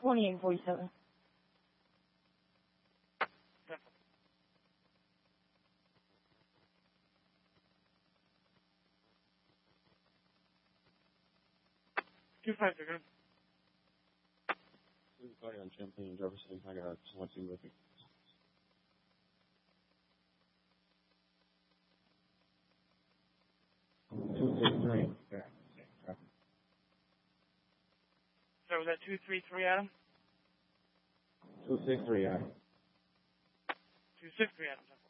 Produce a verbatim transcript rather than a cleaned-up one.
twenty-eight forty-seven. Two five zero. This is Cody on Champlain and Jefferson. I got one two with me. Two six three. Yeah. So was that two three three, Adam? Two six three. Yeah. Two six three, Adam.